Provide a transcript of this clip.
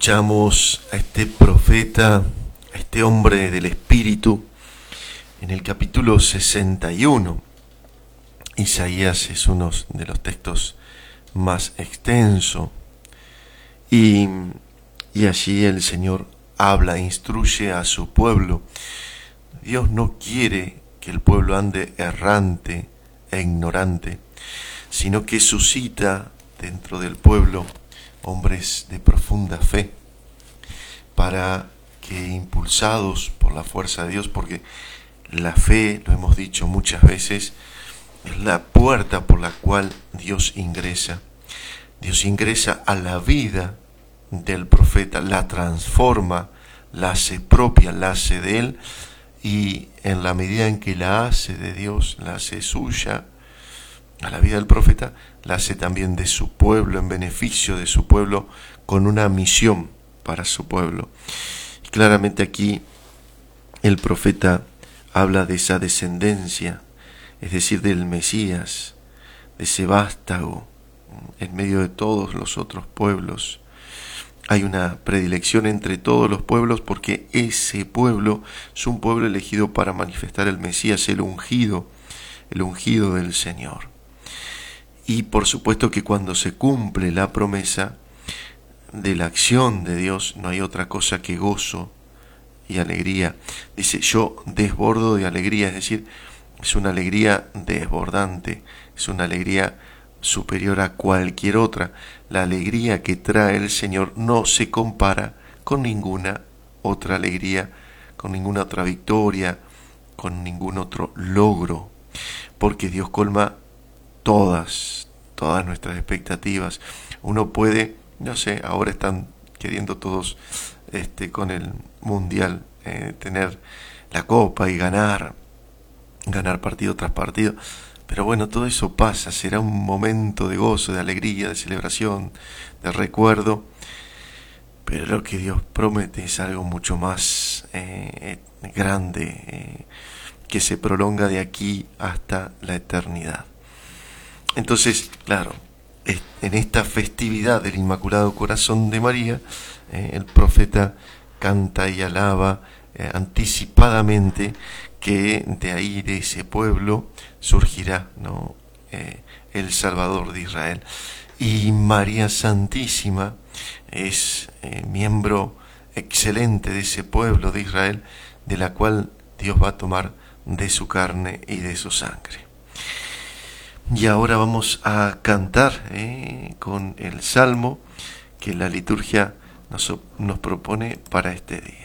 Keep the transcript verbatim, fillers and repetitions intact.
Escuchamos a este profeta, a este hombre del Espíritu, en el capítulo sesenta y uno. Isaías es uno de los textos más extensos y, y allí el Señor habla, instruye a su pueblo. Dios no quiere que el pueblo ande errante e ignorante, sino que suscita dentro del pueblo hombres de profunda fe, para que, impulsados por la fuerza de Dios, porque la fe, lo hemos dicho muchas veces, es la puerta por la cual Dios ingresa. Dios ingresa a la vida del profeta, la transforma, la hace propia, la hace de él, y en la medida en que la hace de Dios, la hace suya, a la vida del profeta, la hace también de su pueblo, en beneficio de su pueblo, con una misión para su pueblo. Y claramente aquí el profeta habla de esa descendencia, es decir, del Mesías, de ese vástago, en medio de todos los otros pueblos. Hay una predilección entre todos los pueblos porque ese pueblo es un pueblo elegido para manifestar el Mesías, el ungido, el ungido del Señor. Y por supuesto que cuando se cumple la promesa de la acción de Dios, no hay otra cosa que gozo y alegría. Dice, yo desbordo de alegría, es decir, es una alegría desbordante, es una alegría superior a cualquier otra. La alegría que trae el Señor no se compara con ninguna otra alegría, con ninguna otra victoria, con ningún otro logro, porque Dios colma todas, todas nuestras expectativas. Uno puede, no sé, ahora están queriendo todos este, con el Mundial eh, tener la copa y ganar, ganar partido tras partido. Pero bueno, todo eso pasa, será un momento de gozo, de alegría, de celebración, de recuerdo. Pero lo que Dios promete es algo mucho más eh, grande, eh, que se prolonga de aquí hasta la eternidad. Entonces, claro, en esta festividad del Inmaculado Corazón de María, eh, el profeta canta y alaba eh, anticipadamente que de ahí, de ese pueblo, surgirá, ¿no? eh, el Salvador de Israel. Y María Santísima es eh, miembro excelente de ese pueblo de Israel, de la cual Dios va a tomar de su carne y de su sangre. Y ahora vamos a cantar eh, con el salmo que la liturgia nos, nos propone para este día.